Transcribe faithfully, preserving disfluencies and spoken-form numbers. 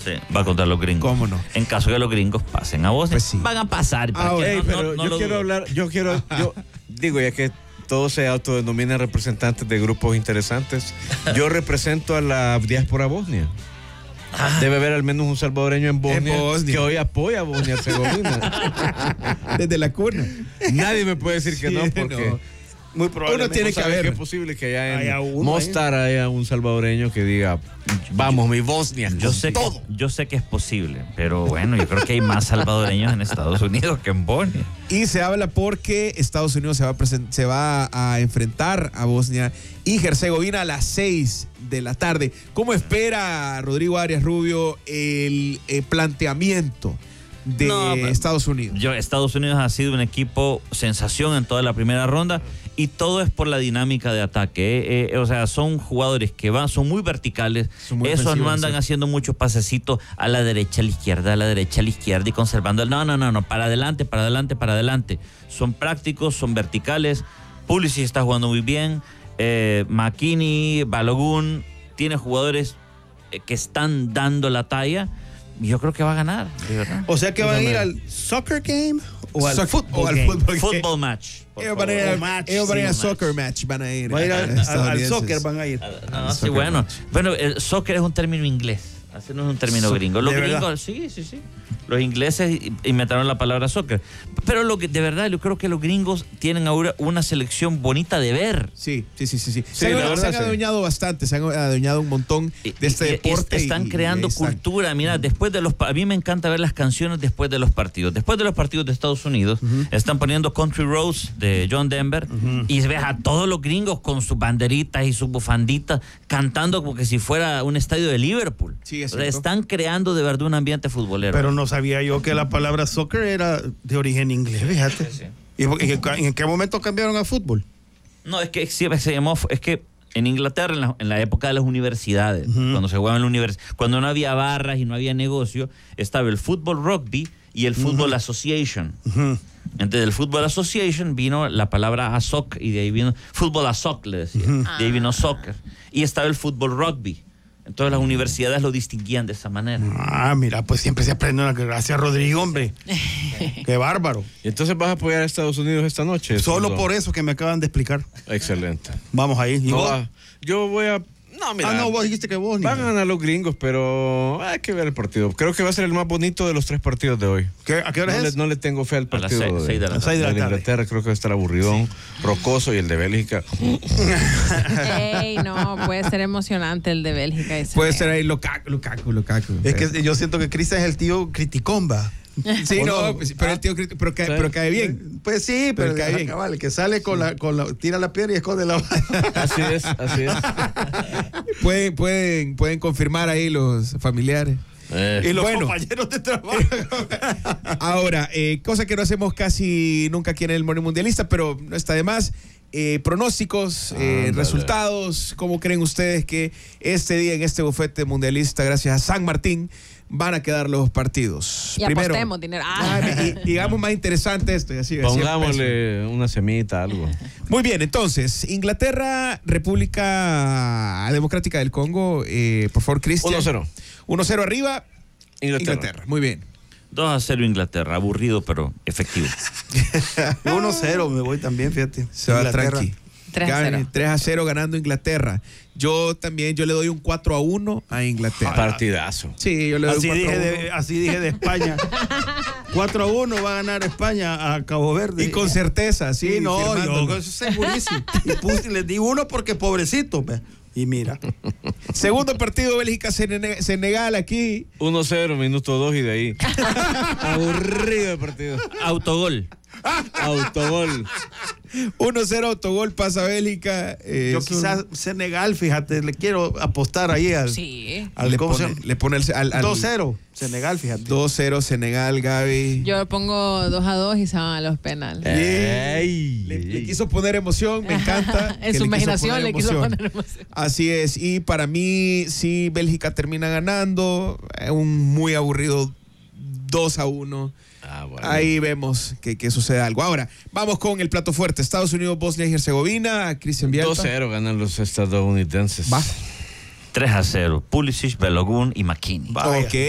Sí, va a contar los gringos. ¿Cómo no? En caso que los gringos pasen a Bosnia, Pues sí. van a pasar. Ah, que hey, no- pero no- no yo lo quiero dudo. hablar, yo quiero, yo digo, ya que todos se autodenominan representantes de grupos interesantes, yo represento a la diáspora bosnia. Ah. Debe haber al menos un salvadoreño en Bosnia, En Bosnia. que hoy apoya a Bosnia-Herzegovina. Desde la cuna. Nadie me puede decir que Sí, no, porque no. Muy probablemente. Uno tiene ¿no que sabes haber. que es posible que allá en Haya uno Mostar haya un salvadoreño que diga, vamos, mi Bosnia, Yo con sé, que, todo. yo sé que es posible, pero bueno, yo creo que hay más salvadoreños en Estados Unidos que en Bosnia. Y se habla porque Estados Unidos se va a, presen- se va a enfrentar a Bosnia y Herzegovina a las seis de la tarde. ¿Cómo espera Rodrigo Arias Rubio el eh, planteamiento de No, pero- Estados Unidos? Yo, Estados Unidos ha sido un equipo sensación en toda la primera ronda y todo es por la dinámica de ataque. eh, eh, o sea, son jugadores que van, son muy verticales. Son muy Esos no ofensivos, andan sí. haciendo muchos pasecitos a la derecha, a la izquierda, a la derecha, a la izquierda y conservando. el- No, no, no, no, para adelante, para adelante, para adelante. Son prácticos, son verticales. Pulisic está jugando muy bien. Eh, McKinney, Balogun, tiene jugadores eh, que están dando la talla. Y yo creo que va a ganar, de verdad. O sea que van a ir al soccer game o al Soc- fútbol o al game. fútbol. Football match. por Ellos van a ir, favor. al- match, ellos van a ir sí, al match. soccer match, van a ir. Va a ir a- al, a al- al estadounidenses. soccer, van a ir. Ah, sí, soccer bueno. match. Bueno, el soccer es un término inglés. Así no es un término So- gringo. Los ¿de gringos, verdad? sí, sí, sí. Los ingleses inventaron la palabra soccer. Pero lo que, de verdad, yo creo que los gringos tienen ahora una selección bonita de ver. Sí, sí, sí, sí. sí. Sí, se han, la se verdad, han sí. adueñado bastante, se han adueñado un montón Y- de este y- y deporte. están y- creando y están. cultura. Mira, después de los pa- a mí me encanta ver las canciones después de los partidos. Después de los partidos de Estados Unidos, están poniendo Country Roads de John Denver y ves a todos los gringos con sus banderitas y sus bufanditas cantando como que si fuera un estadio de Liverpool. Sí, es O sea, cierto. están creando de verdad un ambiente futbolero. Pero no sabía yo que la palabra soccer era de origen inglés, fíjate. Sí, sí. ¿Y por- en qué- en qué momento cambiaron a fútbol? No, es que siempre se llamó, es que en Inglaterra, en la, en la época de las universidades, cuando se jugaba en la universidad, cuando no había barras y no había negocio, estaba el fútbol rugby y el fútbol association. Entonces, del fútbol association vino la palabra asoc y de ahí vino fútbol asoc, le decía. De ahí vino soccer. Y estaba el fútbol rugby. Entonces, las universidades lo distinguían de esa manera. Ah, mira, pues siempre se aprende una. Gracias, Rodrigo, hombre. Qué bárbaro. Y entonces vas a apoyar a Estados Unidos esta noche. Solo Zurdo? por eso que me acaban de explicar. Excelente. Vamos ahí. ¿Y No, vos? va- yo voy a... No, mira. Ah, no, vos dijiste que vos. ni- Van a ganar los gringos, pero hay que ver el partido. Creo que va a ser el más bonito de los tres partidos de hoy. ¿Qué- ¿A qué hora No le, es? no le tengo fe al A las partido seis- de, seis de la tarde. Seis de la del tarde. Inglaterra. Creo que va a estar aburridón, rocoso, y el de Bélgica. Ey, no, puede ser emocionante el de Bélgica. y Puede Senegal. ser ahí Lukaku, Lukaku, Lukaku. Es que yo siento que Cristian es el tío criticomba. Sí, ¿O no, no? pues, pero el tío crit- pero cae, Sí. pero cae bien. Pues sí, pero, Pero cae bien. cabal, que sale con la, con la, tira la piedra y esconde la Así es, así es. Pueden, pueden, pueden confirmar ahí los familiares. Eh, y los Bueno. compañeros de trabajo. Ahora, eh, cosa que no hacemos casi nunca aquí en el Morning Mundialista, pero no está de más. Eh, pronósticos, eh, Ándale. resultados, ¿cómo creen ustedes que este día en este bufete mundialista, gracias a San Martín, van a quedar los partidos? Y apostemos dinero. Ah. Ah, y- digamos más interesante esto. Y así, así Pongámosle una semita, algo. Muy bien, entonces, Inglaterra, República Democrática del Congo, eh, por favor, Cristian. uno cero. uno cero arriba, Inglaterra. Inglaterra. Muy bien. dos a cero Inglaterra, aburrido pero efectivo. uno cero me voy también, fíjate. Se va Inglaterra. tranqui. tres a cero. tres a cero ganando Inglaterra. Yo también, yo le doy un cuatro a uno a Inglaterra. Partidazo. Sí, yo le doy Así un dije, cuatro a uno. de, así dije de España. cuatro a uno va a ganar España a Cabo Verde. Y con certeza, sí. Sí, no, firmándolo. yo eso es segurísimo. Y puse- les di uno porque pobrecito. pe. Y mira. Segundo partido, Bélgica-Senegal aquí. uno cero, minuto dos y de ahí. Aburrido el partido. Autogol. Autogol. uno cero autogol, pasa Bélgica. eh, Yo es un- quizás Senegal, fíjate, le quiero apostar ahí al, Sí. al le, ¿cómo se pone, llama? le pone el, al, al dos cero. Senegal, fíjate. dos cero Senegal, Gaby. Yo pongo dos a dos y se van a los penales. Ey. Le, le quiso poner emoción, me encanta. En que su le quiso imaginación poner le quiso emoción. poner emoción. Así es, y para mí, sí, Bélgica termina ganando. eh, Un muy aburrido dos a uno. Ah, bueno. Ahí vemos que, que sucede algo. Ahora, vamos con el plato fuerte. Estados Unidos, Bosnia y Herzegovina. Cristian Vialta. dos cero ganan los estadounidenses. Va. tres a cero Pulisic, Balogun y McKinney. Vaya. Ok.